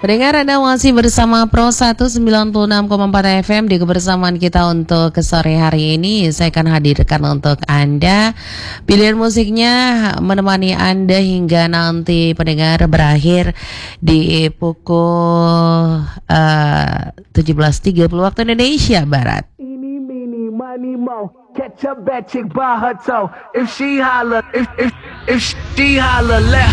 Pendengar, Anda masih bersama Pro 196,4 FM di kebersamaan kita untuk ke sore hari ini. Saya akan hadirkan untuk Anda pilihan musiknya menemani Anda hingga nanti pendengar berakhir di pukul 17.30 waktu Indonesia Barat. Eeny, meeny, miny, mo. Catch a bad chick by her toe. If she holler, if she holler, let